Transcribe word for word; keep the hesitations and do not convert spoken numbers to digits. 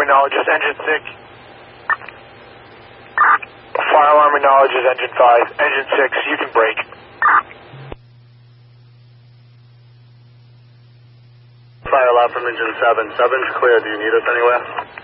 acknowledges engine six. Fire alarm acknowledges engine five. Engine six, you can brake. Fire alarm from engine seven. seven's clear. Do you need us anywhere?